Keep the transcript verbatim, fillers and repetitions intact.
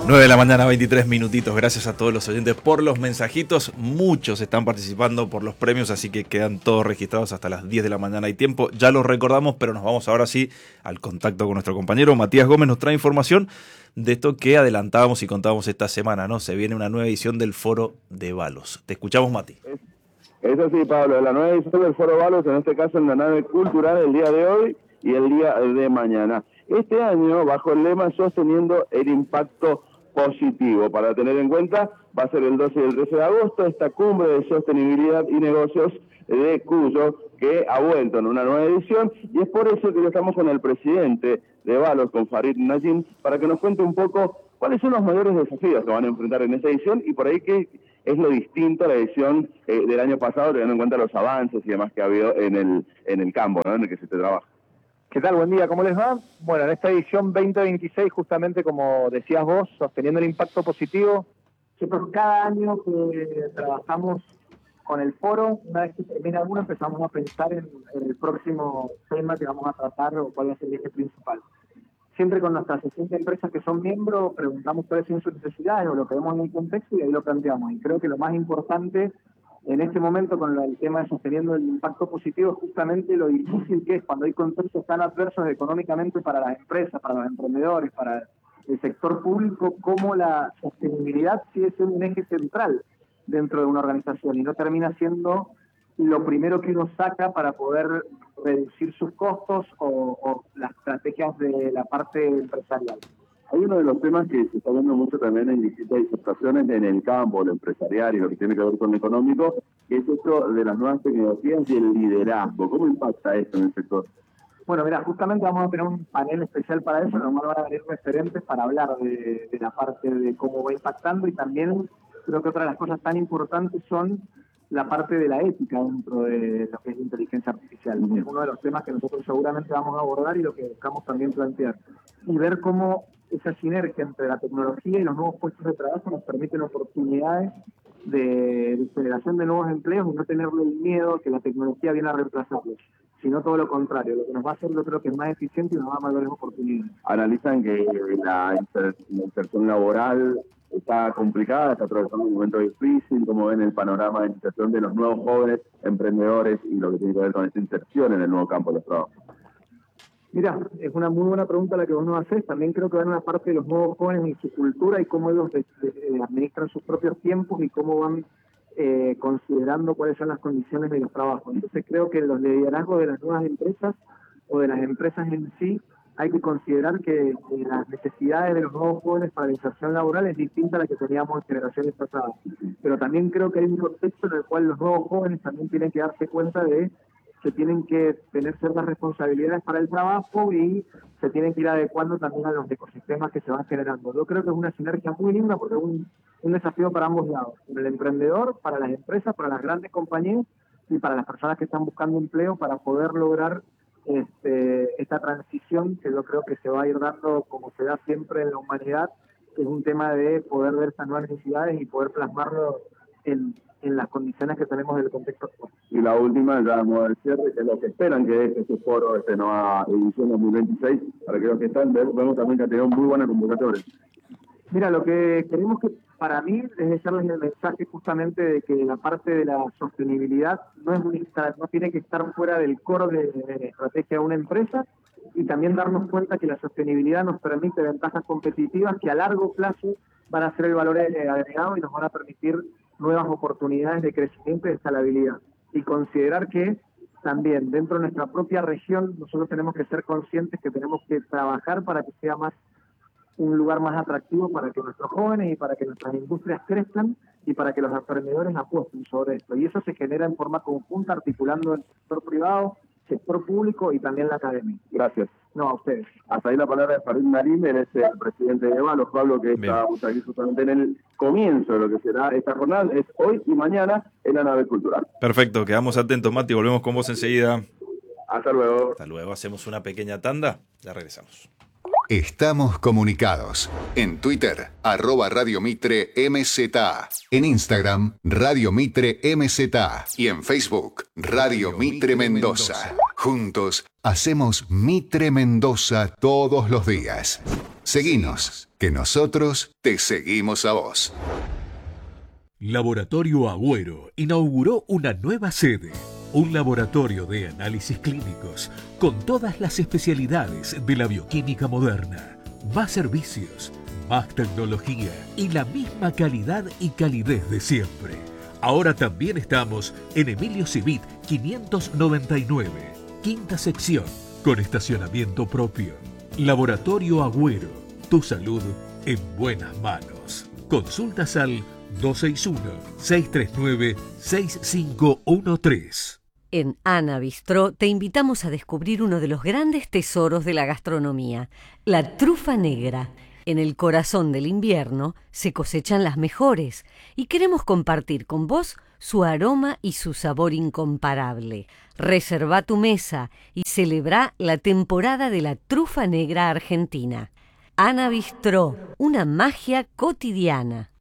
nueve de la mañana, veintitrés minutitos. Gracias a todos los oyentes por los mensajitos. Muchos están participando por los premios, así que quedan todos registrados hasta las diez de la mañana. Hay tiempo, ya los recordamos, pero nos vamos ahora sí al contacto con nuestro compañero Matías Gómez. Nos trae información de esto que adelantábamos y contábamos esta semana, ¿no? Se viene una nueva edición del Foro de Balos. Te escuchamos, Mati. Eso sí, Pablo, la nueva edición del Foro Balos, en este caso en la nave cultural, el día de hoy y el día de mañana. Este año, bajo el lema Sosteniendo el Impacto Positivo. Para tener en cuenta, va a ser el doce y el trece de agosto esta cumbre de sostenibilidad y negocios de Cuyo, que ha vuelto en una nueva edición, y es por eso que ya estamos con el presidente de Balos, con Farid Najim, para que nos cuente un poco cuáles son los mayores desafíos que van a enfrentar en esta edición y por ahí qué es lo distinto a la edición eh, del año pasado, teniendo en cuenta los avances y demás que ha habido en el, en el campo, ¿no?, en el que se te trabaja. ¿Qué tal? Buen día, ¿cómo les va? Bueno, en esta edición veinte veintiséis, justamente como decías vos, sosteniendo el impacto positivo, nosotros cada año que trabajamos con el foro, una vez que termina uno, empezamos a pensar en, en el próximo tema que vamos a tratar o cuál es el eje principal. Siempre con nuestra asociación de empresas que son miembros, preguntamos cuáles son sus necesidades o lo que vemos en el contexto y ahí lo planteamos. Y creo que lo más importante en este momento con el tema de sosteniendo el impacto positivo es justamente lo difícil que es cuando hay contextos tan adversos económicamente para las empresas, para los emprendedores, para el sector público, cómo la sostenibilidad sigue siendo un eje central dentro de una organización y no termina siendo lo primero que uno saca para poder reducir sus costos o, o las estrategias de la parte empresarial. Hay uno de los temas que se está viendo mucho también en distintas disertaciones en el campo, lo empresarial y lo que tiene que ver con lo económico, que es esto de las nuevas tecnologías y el liderazgo. ¿Cómo impacta esto en el sector? Bueno, mira, justamente vamos a tener un panel especial para eso, nos van a venir referentes para hablar de, de la parte de cómo va impactando y también creo que otra de las cosas tan importantes son la parte de la ética dentro de lo que es la inteligencia artificial. Uh-huh. Es uno de los temas que nosotros seguramente vamos a abordar y lo que buscamos también plantear. Y ver cómo esa sinergia entre la tecnología y los nuevos puestos de trabajo nos permiten oportunidades de, de generación de nuevos empleos y no tenerle el miedo que la tecnología viene a reemplazarlos, sino todo lo contrario. Lo que nos va a hacer, yo creo que es más eficiente y nos va a dar mayores oportunidades. Analizan que la, inser, la inserción laboral está complicada, está atravesando un momento difícil. ¿Cómo ven el panorama de inserción de los nuevos jóvenes emprendedores y lo que tiene que ver con esta inserción en el nuevo campo de los trabajos? Mira, es una muy buena pregunta la que vos nos haces. También creo que va en una parte de los nuevos jóvenes y su cultura y cómo ellos de, de, de administran sus propios tiempos y cómo van eh, considerando cuáles son las condiciones de los trabajos. Entonces creo que los liderazgos de las nuevas empresas o de las empresas en sí, hay que considerar que eh, las necesidades de los nuevos jóvenes para la inserción laboral es distinta a la que teníamos en generaciones pasadas. Pero también creo que hay un contexto en el cual los nuevos jóvenes también tienen que darse cuenta de que tienen que tener ciertas responsabilidades para el trabajo y se tienen que ir adecuando también a los ecosistemas que se van generando. Yo creo que es una sinergia muy linda porque es un, un desafío para ambos lados, para el emprendedor, para las empresas, para las grandes compañías y para las personas que están buscando empleo para poder lograr este, esta transición que yo creo que se va a ir dando como se da siempre en la humanidad, que es un tema de poder ver estas nuevas necesidades y poder plasmarlo en en las condiciones que tenemos del contexto actual. Y la última, ya a modo de cierre, que es lo que esperan que es este foro, esta nueva edición dos mil veintiséis, para que los que están, vemos también que ha tenido muy buena convocatoria. Mira, lo que queremos que, para mí, es dejarles el mensaje justamente de que la parte de la sostenibilidad no es un, no tiene que estar fuera del core de, de la estrategia de una empresa y también darnos cuenta que la sostenibilidad nos permite ventajas competitivas que a largo plazo van a ser el valor agregado y nos van a permitir nuevas oportunidades de crecimiento y de escalabilidad. Y considerar que también dentro de nuestra propia región nosotros tenemos que ser conscientes que tenemos que trabajar para que sea más un lugar más atractivo para que nuestros jóvenes y para que nuestras industrias crezcan y para que los emprendedores apuesten sobre esto. Y eso se genera en forma conjunta, articulando el sector privado, sector público y también la academia. Gracias. No, a ustedes. Hasta ahí la palabra de Farid Najim, él es el presidente de Balos, Pablo, que está aquí justamente en el comienzo de lo que será esta jornada, es hoy y mañana en la nave cultural. Perfecto, quedamos atentos, Mati, volvemos con vos enseguida. Hasta luego. Hasta luego, hacemos una pequeña tanda, ya regresamos. Estamos comunicados. En Twitter, arroba Radio Mitre M Z. En Instagram, Radio Mitre M Z. Y en Facebook, Radio Mitre Mendoza. Juntos, hacemos Mitre Mendoza todos los días. Seguinos, que nosotros te seguimos a vos. Laboratorio Agüero inauguró una nueva sede, un laboratorio de análisis clínicos con todas las especialidades de la bioquímica moderna, más servicios, más tecnología y la misma calidad y calidez de siempre. Ahora también estamos en Emilio Civit quinientos noventa y nueve, quinta sección, con estacionamiento propio. Laboratorio Agüero, tu salud en buenas manos. Consultas al dos seis uno, seis tres nueve, seis cinco uno tres. En Ana Bistró te invitamos a descubrir uno de los grandes tesoros de la gastronomía, la trufa negra. En el corazón del invierno se cosechan las mejores y queremos compartir con vos su aroma y su sabor incomparable. Reserva tu mesa y celebra la temporada de la trufa negra argentina. Ana Bistró, una magia cotidiana.